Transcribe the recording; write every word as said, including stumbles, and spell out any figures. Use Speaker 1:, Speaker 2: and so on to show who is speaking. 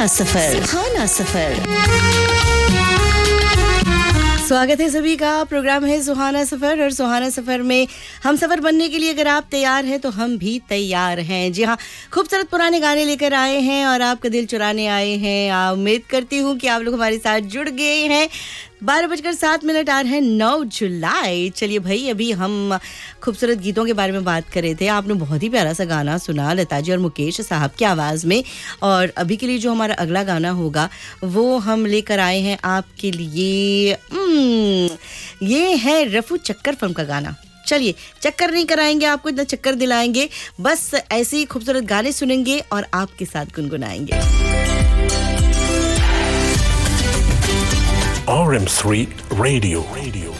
Speaker 1: सुहाना सफर, सुहाना सफर। स्वागत है सभी का। प्रोग्राम है सुहाना सफर और सुहाना सफर में हम सफर बनने के लिए अगर आप तैयार हैं तो हम भी तैयार हैं। जी हाँ, खूबसूरत पुराने गाने लेकर आए हैं और आपका दिल चुराने आए हैं। उम्मीद करती हूँ कि आप लोग हमारे साथ जुड़ गए हैं। बारह बजकर सात मिनट आ रहे हैं, नौ जुलाई। चलिए भाई, अभी हम खूबसूरत गीतों के बारे में बात कर रहे थे। आपने बहुत ही प्यारा सा गाना सुना लता जी और मुकेश साहब की आवाज़ में। और अभी के लिए जो हमारा अगला गाना होगा वो हम लेकर आए हैं आपके लिए। ये है रफू चक्कर फिल्म का गाना। चलिए, चक्कर नहीं कराएंगे आपको, इतना चक्कर दिलाएंगे, बस ऐसे ही खूबसूरत गाने सुनेंगे और आपके साथ गुनगुनाएंगे।
Speaker 2: R M three Radio. Radio.